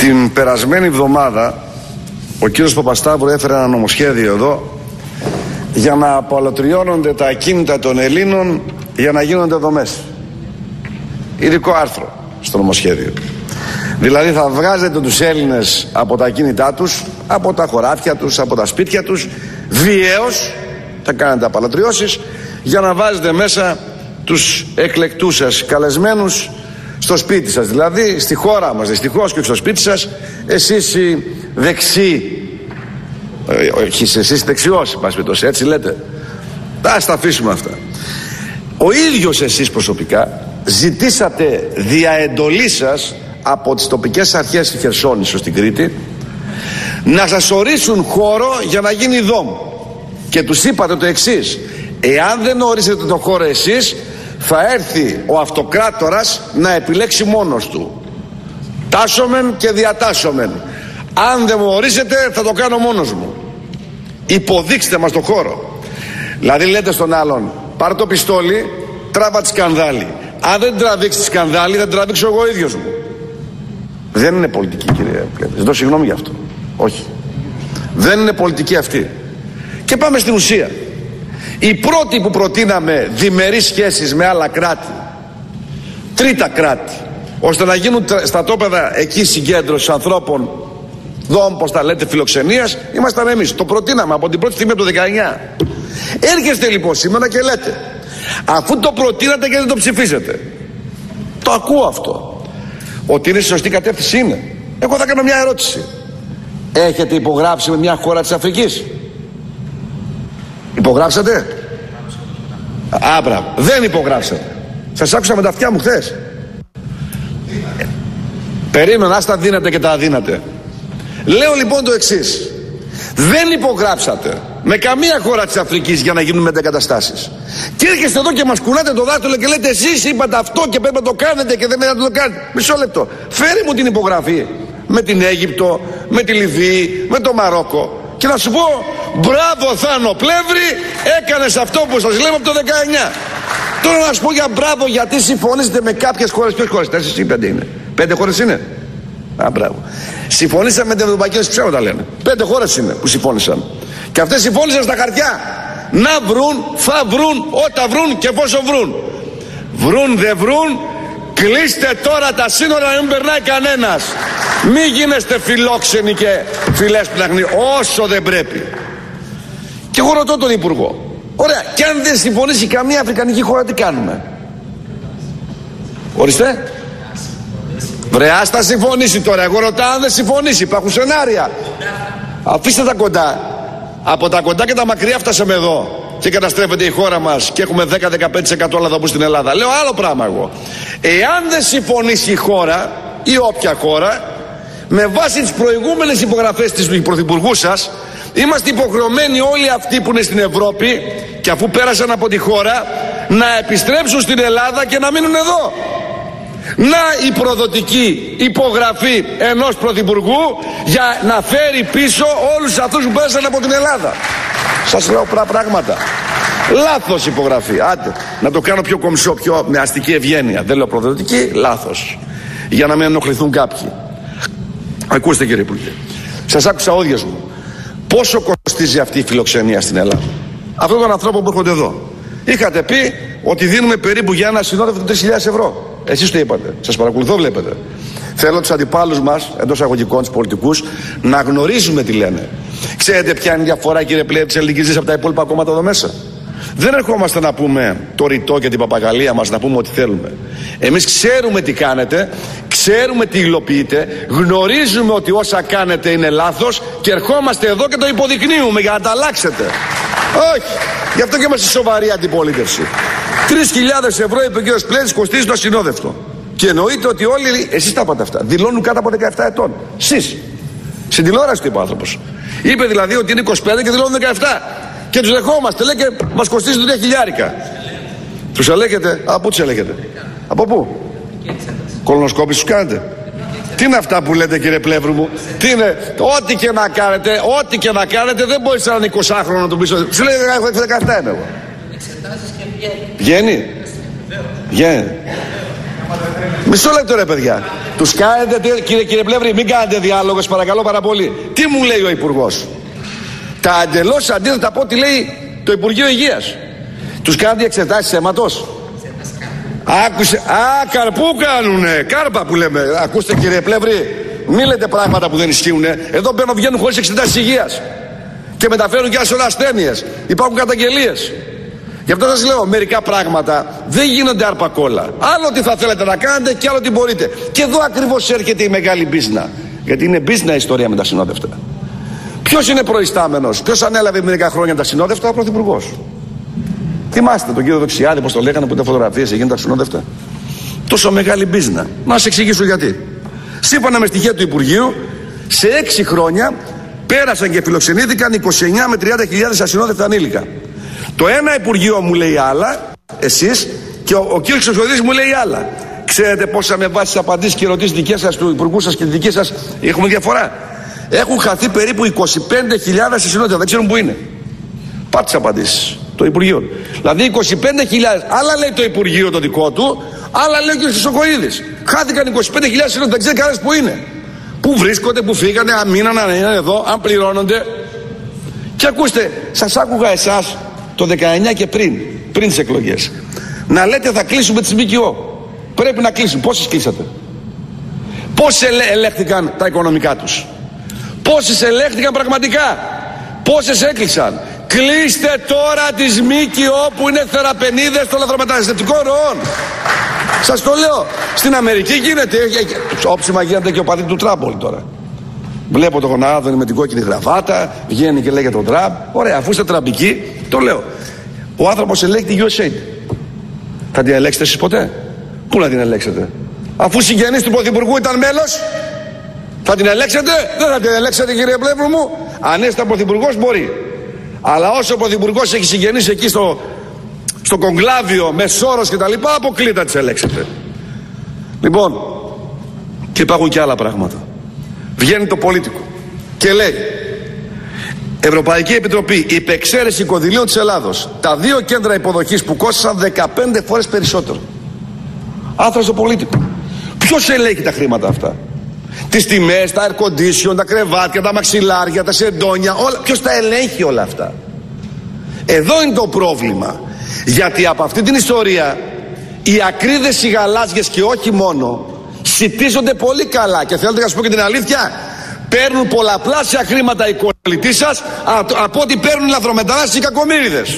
Την περασμένη εβδομάδα ο κύριος Παπασταύρου έφερε ένα νομοσχέδιο εδώ για να απολωτριώνονται τα ακίνητα των Ελλήνων για να γίνονται δομές. Ειδικό άρθρο στο νομοσχέδιο. Δηλαδή θα βγάζετε τους Έλληνες από τα ακίνητά τους, από τα χωράφια τους, από τα σπίτια τους, βιαίως θα κάνετε απαλωτριώσεις για να βάζετε μέσα τους εκλεκτούς σας καλεσμένους στο σπίτι σας. Δηλαδή στη χώρα μας δυστυχώς και στο σπίτι σας, εσείς οι δεξιοί, όχι εσείς δεξιός, έτσι λέτε. Ας τα αφήσουμε αυτά. Ο ίδιος εσείς προσωπικά ζητήσατε δια εντολή σας από τις τοπικές αρχές στη Χερσόνησο στην Κρήτη να σας ορίσουν χώρο για να γίνει δόμο και τους είπατε το εξής: εάν δεν ορίσετε το χώρο εσείς, θα έρθει ο αυτοκράτορας να επιλέξει μόνος του. Τάσομεν και διατάσομεν. Αν δεν μου ορίσετε θα το κάνω μόνος μου. Υποδείξτε μας το χώρο. Δηλαδή λέτε στον άλλον: πάρε το πιστόλι, τράβα τη σκανδάλη. Αν δεν τραβήξει τη σκανδάλη, θα τραβήξω εγώ ίδιος μου. Δεν είναι πολιτική, κύριε Πλέτη. Ζητώ συγγνώμη γι' αυτό. Όχι. Δεν είναι πολιτική αυτή. Και πάμε στην ουσία. Οι πρώτοι που προτείναμε διμερείς σχέσεις με άλλα κράτη, τρίτα κράτη, ώστε να γίνουν στρατόπεδα εκεί συγκέντρωσης ανθρώπων, όπως τα λέτε, φιλοξενίας, ήμασταν εμείς. Το προτείναμε από την πρώτη στιγμή από το 19. Έρχεστε λοιπόν σήμερα και λέτε, αφού το προτείνατε και δεν το ψηφίσετε. Το ακούω αυτό. Ότι είναι στη σωστή κατεύθυνση είναι. Εγώ θα κάνω μια ερώτηση. Έχετε υπογράψει με μια χώρα της Αφρικής? Υπογράψατε? Μπράβο. Δεν υπογράψατε. Σας άκουσα με τα αυτιά μου χθες. Περίμενα, ας τα δίνατε και τα αδύνατε. Λέω λοιπόν το εξής: δεν υπογράψατε με καμία χώρα της Αφρικής για να γίνουν μετεγκαταστάσεις. Και έρχεστε εδώ και μας κουνάτε το δάχτυλο και λέτε εσείς είπατε αυτό και πρέπει να το κάνετε και δεν πρέπει να το κάνετε. Μισό λεπτό. Φέρε μου την υπογραφή με την Αίγυπτο, με τη Λιβύη, με το Μαρόκο. Και να σου πω, μπράβο Θάνο Πλεύρη, έκανες αυτό που σας λέμε από το 19. Τώρα να σου πω για μπράβο, γιατί συμφωνήσετε με κάποιες χώρες. Ποιες χώρες? 4 ή 5 είναι? 5 χώρες είναι? Μπράβο. Συμφωνήσαμε με την Ευρωπαϊκή Ένωση, ψέματα λένε. 5 χώρες είναι που συμφώνησαν. Και αυτές συμφώνησαν στα χαρτιά. Να βρουν, θα βρουν, όταν βρουν και πόσο βρουν. Βρουν, δεν βρουν. Κλείστε τώρα τα σύνορα να μην περνάει κανένας. Μην γίνεστε φιλόξενοι και φιλές πναχνοί όσο δεν πρέπει. Και εγώ ρωτώ τον Υπουργό, ωραία, και αν δεν συμφωνήσει καμία αφρικανική χώρα, τι κάνουμε? Ορίστε. Βρε, ας τα συμφωνήσει τώρα. Εγώ ρωτάω αν δεν συμφωνήσει. Υπάρχουν σενάρια. Αφήστε τα κοντά. Από τα κοντά και τα μακριά φτάσαμε εδώ και καταστρέφεται η χώρα μας και έχουμε 10-15% όλα εδώ στην Ελλάδα. Λέω άλλο πράγμα εγώ. Εάν δεν συμφωνήσει η χώρα ή όποια χώρα, με βάση τις προηγούμενες υπογραφές της Πρωθυπουργού σας, είμαστε υποχρεωμένοι όλοι αυτοί που είναι στην Ευρώπη και αφού πέρασαν από τη χώρα να επιστρέψουν στην Ελλάδα και να μείνουν εδώ. Να η προδοτική υπογραφή ενός Πρωθυπουργού για να φέρει πίσω όλους αυτούς που πέρασαν από την Ελλάδα. Σας λέω πράγματα. Λάθος υπογραφή. Άντε, να το κάνω πιο κομψό, πιο με αστική ευγένεια. Δεν λέω προδοτική, λάθος. Για να μην ενοχληθούν κάποιοι. Ακούστε κύριε Υπουργέ, σας άκουσα όδιες μου. Πόσο κοστίζει αυτή η φιλοξενία στην Ελλάδα? Αυτόν τον ανθρώπο που έρχονται εδώ. Είχατε πει ότι δίνουμε περίπου για ένα συνόδευτο 3.000 ευρώ. Εσείς το είπατε. Σας παρακολουθώ, βλέπετε. Θέλω τους αντιπάλους μας, εντός αγωγικών, τους πολιτικούς, να γνωρίζουμε τι λένε. Ξέρετε ποια είναι η διαφορά, κύριε Πλέτη, της ελληνικής ζήσης από τα υπόλοιπα κόμματα εδώ μέσα? Δεν ερχόμαστε να πούμε το ρητό και την παπαγαλία μας, να πούμε ό,τι θέλουμε. Εμείς ξέρουμε τι κάνετε, ξέρουμε τι υλοποιείτε, γνωρίζουμε ότι όσα κάνετε είναι λάθος και ερχόμαστε εδώ και το υποδεικνύουμε για να τα αλλάξετε. Όχι. Γι' αυτό και είμαστε σοβαρή αντιπολίτευση. 3.000 ευρώ, είπε ο κ. Πλέτης, κοστίζει το ασυνόδευτο. Και εννοείται ότι όλοι, εσείς τα είπατε αυτά, δηλώνουν κάτω από 17 ετών. Εσείς. Στην τηλεόραση το είπε ο άνθρωπος. Είπε δηλαδή ότι είναι 25 και δηλώνουν 17. Και τους δεχόμαστε, λέει, και μας κοστίζει 3.000. Τους ελέγχετε? Από πού τους ελέγχετε? Από πού? Κολονοσκόπηση τους κάνετε? Τι είναι αυτά που λέτε, κύριε Πλεύρου μου? Τι είναι? Ό,τι και να κάνετε, ό,τι και να κάνετε, δεν μπορείς έναν 20χρονο να του πεις. Σου λέει 17 είμαι εγώ. Βγαίνει. Βγαίνει. Μισό λεπτό ρε παιδιά. Τους κάνετε, κύριε Πλεύρη, μην κάνετε διάλογο, σας παρακαλώ πάρα πολύ. Τι μου λέει ο Υπουργός? Τα εντελώς αντίθετα από ό,τι λέει το Υπουργείο Υγείας. Τους κάνετε εξετάσεις αίματος? Άκουσε, καρπού κάνουνε, κάρπα που λέμε. Ακούστε κύριε Πλεύρη, μη λέτε πράγματα που δεν ισχύουν. Εδώ βγαίνουν χωρίς εξετάσεις υγείας και μεταφέρουν και άλλες ασθένειες. Υπάρχουν καταγγελίες. Γι' αυτό σας λέω, μερικά πράγματα δεν γίνονται αρπακόλα. Άλλο τι θα θέλετε να κάνετε και άλλο τι μπορείτε. Και εδώ ακριβώς έρχεται η μεγάλη μπίζνα. Γιατί είναι μπίζνα η ιστορία με τα συνόδευτα. Ποιος είναι προϊστάμενος, ποιος ανέλαβε μερικά χρόνια τα συνόδευτα? Ο Πρωθυπουργός. Θυμάστε τον κύριο Δοξιάδη, πώς το λέγανε, που ήταν φωτογραφίες, έγινε τα συνόδευτα. Τόσο μεγάλη μπίζνα. Να σας εξηγήσω γιατί. Σύμφωνα με στοιχεία του Υπουργείου, σε 6 χρόνια πέρασαν και φιλοξενήθηκαν 29 με 30.000 ασυνόδευτα ανήλικα. Το ένα Υπουργείο μου λέει άλλα, εσείς, και ο κύριος Χρυσοχοίδης μου λέει άλλα. Ξέρετε πόσα με βάση τις απαντήσεις και ερωτήσεις δικές σας, του Υπουργού σας και τη δική σας, έχουμε διαφορά? Έχουν χαθεί περίπου 25.000 ασυνόδευτα, δεν ξέρουν που είναι. Πάτε τις απαντήσεις το Υπουργείο. Δηλαδή 25.000, άλλα λέει το Υπουργείο το δικό του, άλλα λέει ο κύριος Χρυσοχοίδης. Χάθηκαν 25.000 ασυνόδευτα, δεν ξέρει κανένας που είναι. Πού βρίσκονται, πού φύγανε, αν μείναν, αν είναι εδώ, αν πληρώνονται. Και ακούστε, σας άκουγα εσάς το 19 και πριν τις εκλογές, να λέτε θα κλείσουμε τις ΜΚΟ. Πρέπει να κλείσουν. Πόσες κλείσατε? Πόσες ελέγχθηκαν τα οικονομικά τους? Πόσες ελέγχθηκαν πραγματικά? Πόσες έκλεισαν? Κλείστε τώρα τις ΜΚΟ που είναι θεραπενίδες των λαθρομεταναστευτικών ροών. Σας το λέω. Στην Αμερική γίνεται. Όψιμα γίνεται και ο πατήρ του Τραμπ τώρα. Βλέπω τον Άδωνη με την κόκκινη γραβάτα, βγαίνει και λέει για τον Τραμπ. Ωραία, αφού είστε τραμπικοί, το λέω. Ο άνθρωπος ελέγχει τη USAID. Θα την ελέγξετε εσείς ποτέ? Πού να την ελέγξετε? Αφού συγγενής του Πρωθυπουργού ήταν μέλος, θα την ελέγξετε? Δεν θα την ελέγξετε κύριε Πλεύρου μου. Αν είστε Πρωθυπουργός μπορεί. Αλλά όσο ο Πρωθυπουργός έχει συγγενείς εκεί στο κογκλάβιο με Σόρος και τα λοιπά, αποκλείται να τις ελέγξετε. Λοιπόν, και υπάρχουν και άλλα πράγματα. Βγαίνει το Πολίτικο και λέει: Ευρωπαϊκή Επιτροπή, υπεξαίρεση κονδυλίων της Ελλάδος. Τα 2 κέντρα υποδοχής που κόστησαν 15 φορές περισσότερο. Άθρο στο Πολίτικο. Ποιος ελέγχει τα χρήματα αυτά? Τις τιμές, τα air condition, τα κρεβάτια, τα μαξιλάρια, τα σεντόνια, όλα. Ποιος τα ελέγχει όλα αυτά? Εδώ είναι το πρόβλημα. Γιατί από αυτή την ιστορία οι ακρίδες οι γαλάζιες και όχι μόνο σιτίζονται πολύ καλά. Και θέλετε να σας πω και την αλήθεια, παίρνουν πολλαπλάσια χρήματα οι κολλητοί σας από ό,τι παίρνουν οι λαθρομετανάστες οι κακομοίριδες.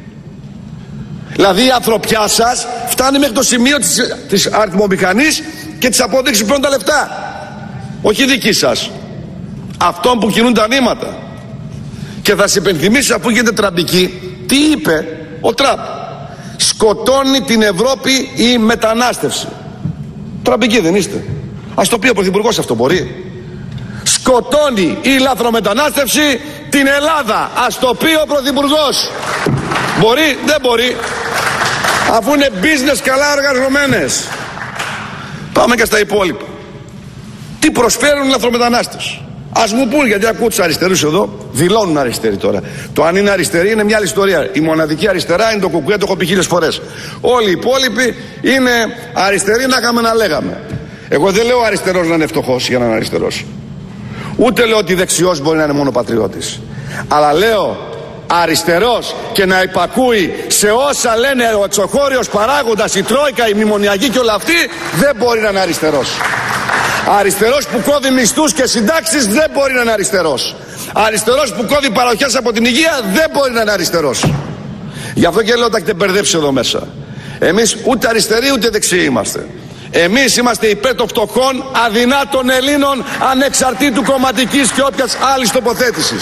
Δηλαδή η ανθρωπιά σας φτάνει μέχρι το σημείο της αριθμομηχανής και της απόδειξης που παίρνουν τα λεφτά. Όχι δική σας, αυτών που κινούν τα νήματα. Και θα σας υπενθυμίσω, αφού γίνεται τραμπική, τι είπε ο Τραμπ? Σκοτώνει την Ευρώπη η μετανάστευση. Τραμπική δεν είστε? Ας το πει ο Πρωθυπουργός αυτό, μπορεί? Σκοτώνει η λαθρομετανάστευση την Ελλάδα. Ας το πει ο Πρωθυπουργός. Μπορεί? Δεν μπορεί. Αφού είναι business καλά οργανωμένες. Πάμε και στα υπόλοιπα. Τι προσφέρουν οι λαθρομετανάστες? Ας μου πούν, γιατί ακούω τους αριστερούς εδώ, δηλώνουν αριστεροί τώρα. Το αν είναι αριστεροί είναι μια άλλη ιστορία. Η μοναδική αριστερά είναι το κουκουέ, το έχω πει 1000 φορές. Όλοι οι υπόλοιποι είναι αριστεροί, να είχαμε να λέγαμε. Εγώ δεν λέω αριστερός να είναι φτωχός για να είναι αριστερός. Ούτε λέω ότι δεξιός μπορεί να είναι μόνο πατριώτης. Αλλά λέω αριστερός και να υπακούει σε όσα λένε ο εξωχώριος παράγοντας, η Τρόικα, η μνημονιακή και όλα αυτοί, δεν μπορεί να είναι αριστερός. Αριστερός που κόβει μισθούς και συντάξεις δεν μπορεί να είναι αριστερός. Αριστερός που κόβει παροχές από την υγεία δεν μπορεί να είναι αριστερός. Γι' αυτό και λέω τα έχετε μπερδέψει εδώ μέσα. Εμείς ούτε αριστεροί ούτε δεξιοί είμαστε. Εμείς είμαστε υπέρ των φτωχών, αδυνάτων Ελλήνων, ανεξαρτήτου κομματικής και όποιας άλλης τοποθέτησης.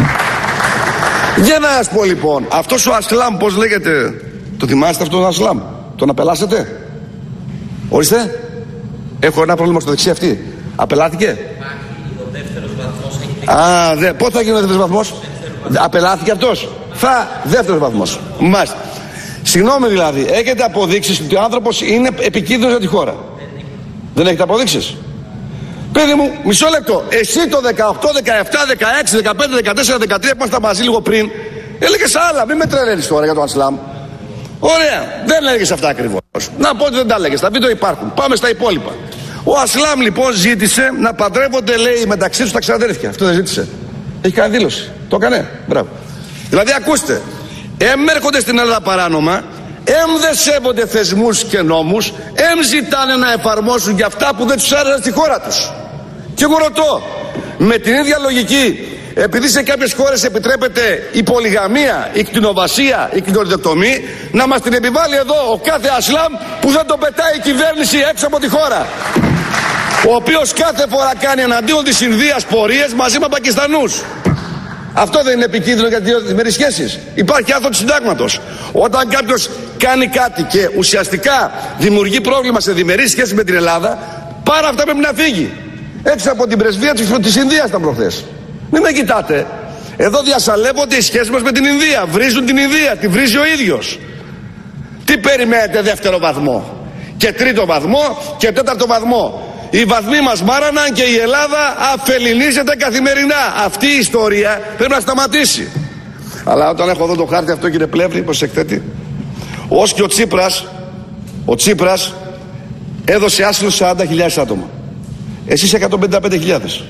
Για να σας πω λοιπόν, αυτός ο Ασλάμ, πώς λέγεται, το θυμάστε αυτόν τον Ασλάμ? Τον απελάσετε? Ορίστε. Έχω ένα πρόβλημα στο δεξί αυτή. Απελάθηκε? Ο δεύτερος βαθμός. Πότε θα γίνει ο δεύτερος βαθμός? Απελάθηκε αυτός? Δεύτερος βαθμός. Μάλιστα. Συγγνώμη δηλαδή, έχετε αποδείξεις ότι ο άνθρωπος είναι επικίνδυνος για τη χώρα? Δεν έχετε αποδείξεις? Παιδί μου, μισό λεπτό. Εσύ το 18, 17, 16, 15, 14, 13 που ήμασταν μαζί λίγο πριν, έλεγες άλλα. Μην με τρελαίνεις τώρα για τον Ασλάμ. Ωραία, δεν έλεγες αυτά ακριβώς. Να πω ότι δεν τα έλεγες, τα βίντεο υπάρχουν. Πάμε στα υπόλοιπα. Ο Ασλάμ λοιπόν ζήτησε να παντρεύονται, λέει, μεταξύ τους τα ξαδέρφια. Αυτό δεν ζήτησε. Έχει κάνει δήλωση. Το έκανε. Μπράβο. Δηλαδή, ακούστε, έρχονται στην Ελλάδα παράνομα, δεν σέβονται θεσμούς και νόμους, ζητάνε να εφαρμόσουν και αυτά που δεν τους άρεσαν στη χώρα τους. Και εγώ ρωτώ, με την ίδια λογική, επειδή σε κάποιες χώρες επιτρέπεται η πολυγαμία, η κτηνοβασία, η κτηνοδεκτομή, να μας την επιβάλλει εδώ ο κάθε Ασλάμ που δεν τον πετάει η κυβέρνηση έξω από τη χώρα, ο οποίος κάθε φορά κάνει εναντίον της Ινδίας πορείες μαζί με Πακιστανούς. Αυτό δεν είναι επικίνδυνο για τις διμερείς σχέσεις? Υπάρχει άρθρο του συντάγματος. Όταν κάποιος κάνει κάτι και ουσιαστικά δημιουργεί πρόβλημα σε διμερείς σχέσεις με την Ελλάδα, πάρα αυτά πρέπει να φύγει. Έξω από την πρεσβεία της Ινδίας ήταν προχθές. Μην με κοιτάτε. Εδώ διασαλεύονται οι σχέσεις μας με την Ινδία. Βρίζουν την Ινδία, τη βρίζει ο ίδιος. Τι περιμένετε δεύτερο βαθμό και τρίτο βαθμό και τέταρτο βαθμό? Οι βαθμοί μας μάραναν και η Ελλάδα αφελινίζεται καθημερινά. Αυτή η ιστορία πρέπει να σταματήσει. Αλλά όταν έχω εδώ το χάρτη αυτό, κύριε Πλεύρη, προσεχτέτη, ως και ο Τσίπρας έδωσε άσυλο 40.000 άτομα. Εσείς 155.000.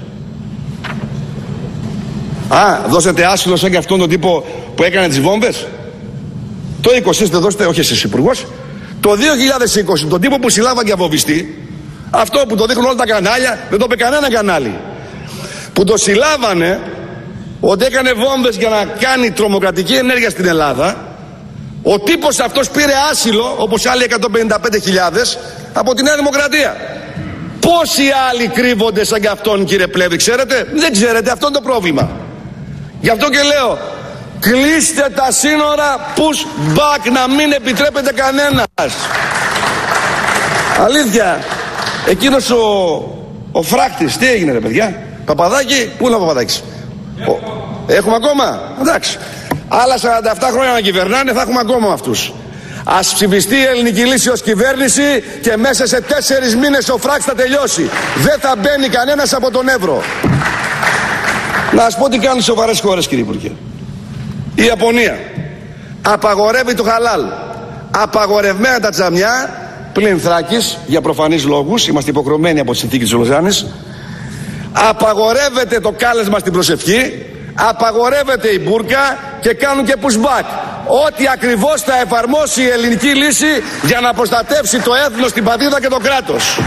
Δώσετε άσυλο σαν και αυτόν τον τύπο που έκανε τις βόμβες? Το 20 δεν δώσετε, όχι εσείς υπουργός. Το 2020 τον τύπο που συλλάβαν για βομβιστή, αυτό που το δείχνουν όλα τα κανάλια, δεν το είπε κανένα κανάλι, που το συλλάβανε ότι έκανε βόμβες για να κάνει τρομοκρατική ενέργεια στην Ελλάδα, ο τύπος αυτός πήρε άσυλο, όπως άλλοι 155.000, από τη Νέα Δημοκρατία. Πόσοι άλλοι κρύβονται σαν και αυτόν, κύριε Πλεύρη, ξέρετε? Δεν ξέρετε, αυτό είναι το πρόβλημα. Γι' αυτό και λέω, κλείστε τα σύνορα, push back, να μην επιτρέπεται κανένας. Αλήθεια. Εκείνος ο φράκτης, τι έγινε ρε παιδιά? Παπαδάκη, πού είναι ο Παπαδάκης? Έχουμε ακόμα? Εντάξει. Άλλα 47 χρόνια να κυβερνάνε, θα έχουμε ακόμα αυτούς. Ας ψηφιστεί η ελληνική λύση ως κυβέρνηση και μέσα σε 4 μήνες ο φράκτης θα τελειώσει. Δεν θα μπαίνει κανένας από τον Εύρο. Να σας πω τι κάνουν σοβαρές χώρες, κύριε Υπουργέ. Η Ιαπωνία απαγορεύει το χαλάλ. Απαγορευμένα τα τζαμιά, πλην Θράκης, για προφανείς λόγους, είμαστε υποχρεωμένοι από τη συνθήκη της Λοζάνης. Απαγορεύεται το κάλεσμα στην προσευχή, απαγορεύεται η μπούρκα και κάνουν και pushback. Ό,τι ακριβώς θα εφαρμόσει η ελληνική λύση για να προστατεύσει το έθνος, την πατρίδα και το κράτος.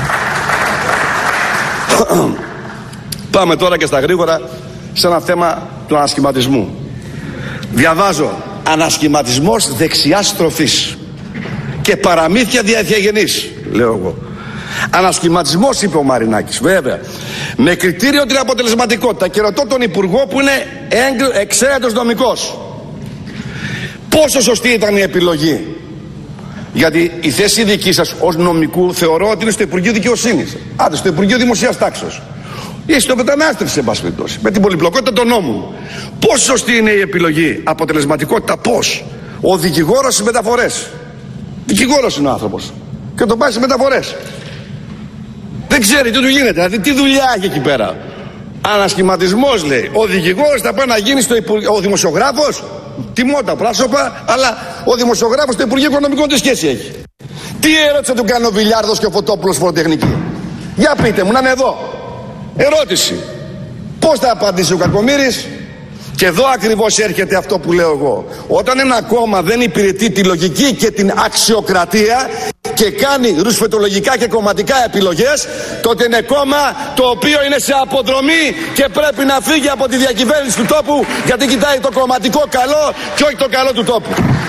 Πάμε τώρα και στα γρήγορα σε ένα θέμα του ανασχηματισμού. Διαβάζω, ανασχηματισμός δεξιάς στροφής και παραμύθια διαθιαγενής, λέω εγώ. Ανασχηματισμός, είπε ο Μαρινάκης, βέβαια, με κριτήριο την αποτελεσματικότητα. Και ρωτώ τον Υπουργό που είναι εξαίρετος νομικός, πόσο σωστή ήταν η επιλογή? Γιατί η θέση δική σας ως νομικού θεωρώ ότι είναι στο Υπουργείο Δικαιοσύνης, άντε στο Υπουργείο Δημοσίας Τάξεως ή στο μετανάστευση, εν πάση περιπτώσει, με την πολυπλοκότητα των νόμων. Πόσο σωστή είναι η επιλογή? Αποτελεσματικότητα πώς? Ο δικηγόρος στις μεταφορές, δικηγόρος είναι ο άνθρωπος και τον πάει στις μεταφορές, δεν ξέρει τι του γίνεται, δηλαδή τι δουλειά έχει εκεί πέρα. Ανασχηματισμός, λέει. Ο δικηγόρος θα πάει να γίνει στο Υπουργείο. Ο δημοσιογράφος, τιμώτα πρόσωπα, αλλά ο δημοσιογράφος στο Υπουργείο Οικονομικών τι σχέση έχει? Τι ερώτηση του κάνει ο Βιλιάρδος και ο Φωτόπουλος φοροτεχνική? Για πείτε μου, να είναι εδώ. Ερώτηση. Πώς θα απαντήσει ο Κακομοίρης? Και εδώ ακριβώς έρχεται αυτό που λέω εγώ. Όταν ένα κόμμα δεν υπηρετεί τη λογική και την αξιοκρατία και κάνει ρουσφετολογικά και κομματικά επιλογές, τότε είναι κόμμα το οποίο είναι σε αποδρομή και πρέπει να φύγει από τη διακυβέρνηση του τόπου, γιατί κοιτάει το κομματικό καλό και όχι το καλό του τόπου.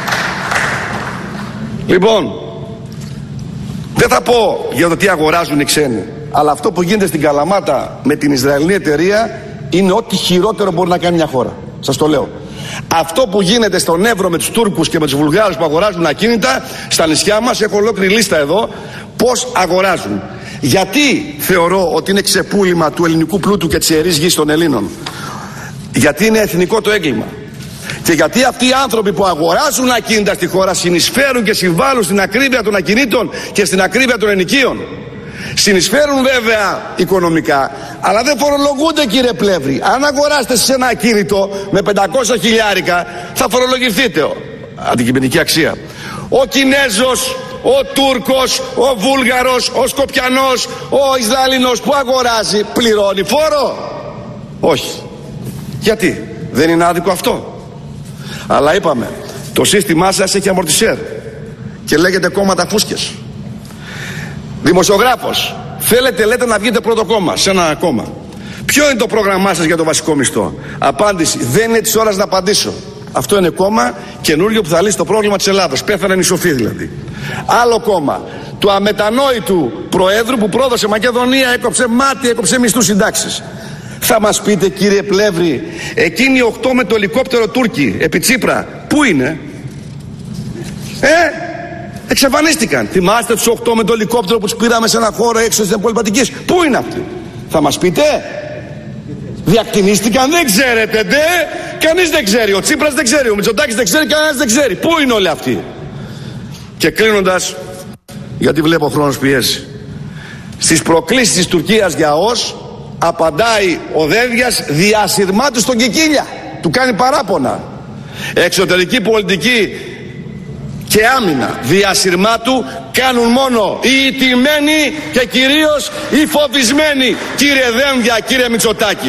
Λοιπόν, δεν θα πω για το τι αγοράζουν οι ξένοι, αλλά αυτό που γίνεται στην Καλαμάτα με την Ισραηλινή εταιρεία είναι ό,τι χειρότερο μπορεί να κάνει μια χώρα. Σας το λέω. Αυτό που γίνεται στον Εύρο με τους Τούρκους και με τους Βουλγάρους που αγοράζουν ακίνητα στα νησιά μας, έχω ολόκληρη λίστα εδώ πώς αγοράζουν. Γιατί θεωρώ ότι είναι ξεπούλημα του ελληνικού πλούτου και της ιερής γης των Ελλήνων? Γιατί είναι εθνικό το έγκλημα. Και γιατί αυτοί οι άνθρωποι που αγοράζουν ακίνητα στη χώρα συνεισφέρουν και συμβάλλουν στην ακρίβεια των ακινήτων και στην ακρίβεια των ενοικίων. Συνεισφέρουν βέβαια οικονομικά, αλλά δεν φορολογούνται, κύριε Πλεύρη. Αν αγοράσετε σε ένα ακίνητο με 500 χιλιάρικα, θα φορολογηθείτε. Αντικειμενική αξία. Ο Κινέζος, ο Τούρκος, ο Βούλγαρος, ο Σκοπιανός, ο Ισραηλινός που αγοράζει πληρώνει φόρο? Όχι. Γιατί? Δεν είναι άδικο αυτό? Αλλά είπαμε, το σύστημά σας έχει αμορτισέρ και λέγεται κόμματα φούσκες. Δημοσιογράφος, λέτε να βγείτε πρώτο κόμμα σε ένα κόμμα. Ποιο είναι το πρόγραμμά σας για το βασικό μισθό? Απάντηση, δεν είναι της ώρας να απαντήσω. Αυτό είναι κόμμα καινούριο που θα λύσει το πρόβλημα της Ελλάδος. Πέθανε η σοφή δηλαδή. Άλλο κόμμα του αμετανόητου Προέδρου που πρόδωσε Μακεδονία, έκοψε μάτι, έκοψε μισθούς συντάξεις. Θα μας πείτε, κύριε Πλεύρη, εκείνοι 8 με το ελικόπτερο Τούρκοι επί Τσίπρα, πού είναι? Εξαφανίστηκαν. Θυμάστε τους 8 με το ελικόπτερο που τους πήραμε σε ένα χώρο έξω της Πολυπατικής? Πού είναι αυτοί? Θα μας πείτε? Διακτηνίστηκαν? Δεν ξέρετε, κανείς δεν ξέρει. Ο Τσίπρας δεν ξέρει, ο Μητσοτάκης δεν ξέρει, κανένας δεν ξέρει. Πού είναι όλοι αυτοί? Και κλείνοντας, γιατί βλέπω ο χρόνος πιέζει, στις προκλήσεις της Τουρκίας για ΟΣ απαντάει ο Δένδιας διασυρμάτου στον Κικίλια. Του κάνει παράπονα. Εξωτερική πολιτική και άμυνα διασυρμάτου κάνουν μόνο οι ηττημένοι και κυρίως οι φοβισμένοι, κύριε Δένδια, κύριε Μητσοτάκη.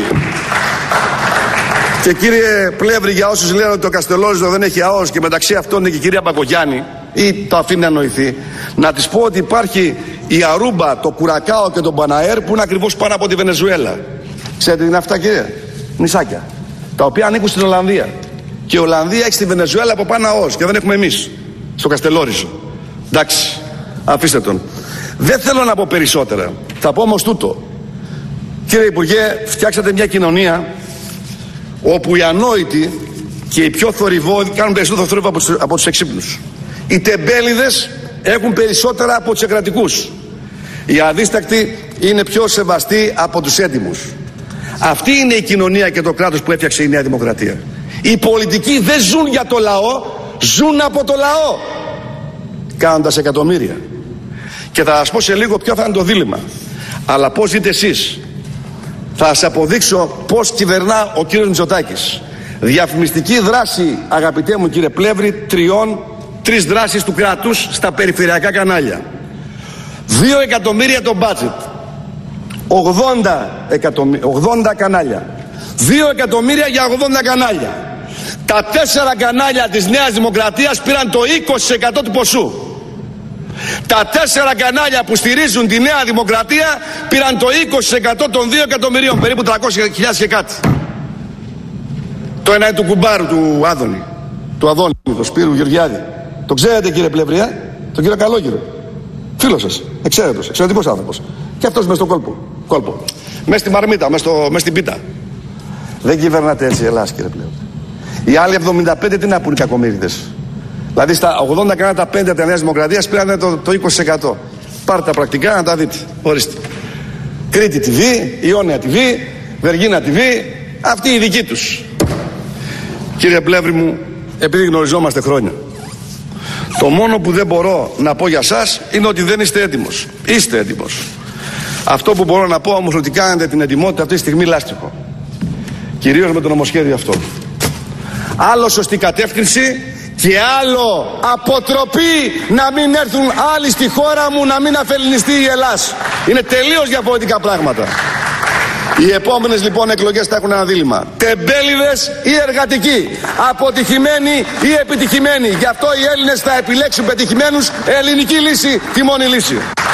Και κύριε Πλεύρη, για όσους λένε ότι το Καστελόριζο δεν έχει ΑΟΣ και μεταξύ αυτών είναι και η κυρία Μπακογιάννη ή το αφήνει να νοηθεί, να της πω ότι υπάρχει η Αρούμπα, το Κουρακάο και το Μπαναέρ που είναι ακριβώς πάνω από τη Βενεζουέλα. Ξέρετε τι είναι αυτά, κύριε? Νησάκια, τα οποία ανήκουν στην Ολλανδία. Και η Ολλανδία έχει στη Βενεζουέλα από πάνω ΑΟΣ και δεν έχουμε εμείς στο Καστελόριζο. Εντάξει, αφήστε τον. Δεν θέλω να πω περισσότερα. Θα πω όμως τούτο. Κύριε Υπουργέ, φτιάξατε μια κοινωνία όπου οι ανόητοι και οι πιο θορυβόοι κάνουν περισσότερο θόρυβο από τους εξύπνους. Οι τεμπέληδες έχουν περισσότερα από τους εκκρατικούς. Οι αδίστακτοι είναι πιο σεβαστοί από τους έντιμους. Αυτή είναι η κοινωνία και το κράτος που έφτιαξε η Νέα Δημοκρατία. Οι πολιτικοί δεν ζουν για το λαό, ζουν από το λαό, κάνοντας εκατομμύρια. Και θα σας πω σε λίγο ποιο θα είναι το δίλημμα. Αλλά πώς ζείτε εσείς? Θα σας αποδείξω πώς κυβερνά ο κύριος Μητσοτάκης. Διαφημιστική δράση, αγαπητέ μου κύριε Πλεύρη, 3 δράσεις του κράτους στα περιφερειακά κανάλια. 2 εκατομμύρια το budget. 80 κανάλια. 2 εκατομμύρια για 80 κανάλια. Τα 4 κανάλια της Νέας Δημοκρατίας πήραν το 20% του ποσού. Τα 4 κανάλια που στηρίζουν τη Νέα Δημοκρατία πήραν το 20% των 2 εκατομμυρίων, περίπου 300.000 και κάτι. Το ένα είναι του κουμπάρου του Άδωνη, του Αδόνη, του Σπύρου Γεωργιάδη. Το ξέρετε κύριε Πλεύρη, τον κύριο Καλόγυρο. Φίλος σας, εξαίρετος, εξαιρετικός άνθρωπος. Και αυτός μες στο κόλπο. Μες στη μαρμίτα, μες στην πίτα. Δεν κυβερνάτε έτσι η Ελλάδα, κύριε Πλεύρη. Οι άλλοι 75 τι να πούν οι κακομοίριδες? Δηλαδή στα 80 κανάλια τα 5 της Νέας Δημοκρατίας πήραν το 20%. Πάρτε τα πρακτικά να τα δείτε. Ορίστε. Κρήτη TV, Ιόνια TV, Βεργίνα TV, αυτή η δική τους. Κύριε Πλεύρη μου, επειδή γνωριζόμαστε χρόνια, το μόνο που δεν μπορώ να πω για σας είναι ότι δεν είστε έτοιμος. Είστε έτοιμος. Αυτό που μπορώ να πω όμως ότι κάνετε την ετοιμότητα αυτή τη στιγμή λάστιχο. Κυρίως με το νομοσχέδιο αυτό. Άλλο σωστή κατεύθυνση και άλλο αποτροπή να μην έρθουν άλλοι στη χώρα μου, να μην αφελινιστεί η Ελλάς. Είναι τελείως διαφορετικά πράγματα. Οι επόμενες λοιπόν εκλογές θα έχουν ένα δίλημμα. Τεμπέληδες ή εργατικοί, αποτυχημένοι ή επιτυχημένοι. Γι' αυτό οι Έλληνες θα επιλέξουν πετυχημένους, ελληνική λύση, τη μόνη λύση.